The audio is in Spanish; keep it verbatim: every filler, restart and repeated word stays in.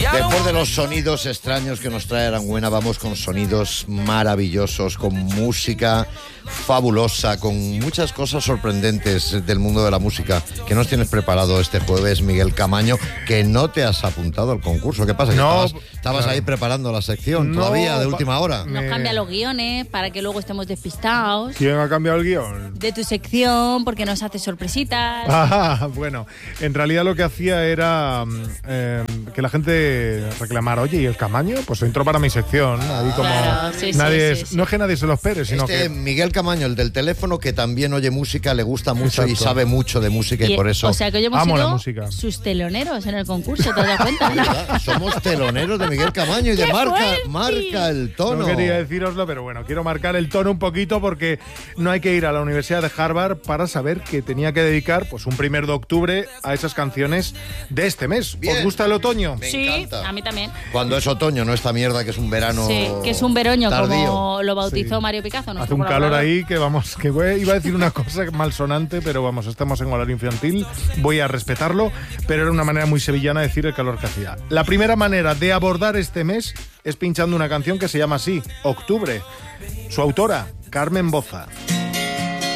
Después de los sonidos extraños que nos trae Aranguena, vamos con sonidos maravillosos, con música fabulosa, con muchas cosas sorprendentes del mundo de la música que nos tienes preparado este jueves, Miguel Camaño, que no te has apuntado al concurso. ¿Qué pasa? No, estabas estabas claro. ahí preparando la sección No, todavía de pa- última hora. Nos Me- cambia los guiones para que luego estemos despistados. ¿Quién ha cambiado el guión? De tu sección, porque nos hace sorpresitas. Ah, bueno, en realidad lo que hacía era mm, eh, que la gente reclamara, oye, ¿y el Camaño? Pues entró para mi sección. Ahí como Claro, sí, sí, nadie sí, es- sí. No es que nadie se lo espere, sino Este que... Miguel Camaño, el del teléfono, que también oye música, le gusta mucho y Exacto. sabe mucho de música y, Y, por eso... O sea que hoy hemos amo la sido música. sus teloneros en el concurso, ¿te das cuenta? ¿verdad? Somos teloneros de Miguel Camaño y de ¡Qué marca, fuerte! marca el tono. No quería decíroslo, pero bueno, quiero marcar el tono un poquito porque no hay que ir a la Universidad de Harvard para saber que tenía que dedicar pues un primer de octubre a esas canciones de este mes. Bien. ¿Os gusta el otoño? Me Sí, encanta. a mí también. Cuando es otoño, no esta mierda que es un verano Sí, que es un veroño, tardío. como lo bautizó Sí. Mario Picasso. Hace nuestro un calor colaborador. ahí que vamos, que voy- iba a decir una cosa malsonante, pero vamos, estamos en horario infantil, voy a respetarlo, pero era una manera muy sevillana de decir el calor que hacía. La primera manera de abordar este mes es pinchando una canción que se llama así, Octubre. Su autora, Carmen Boza.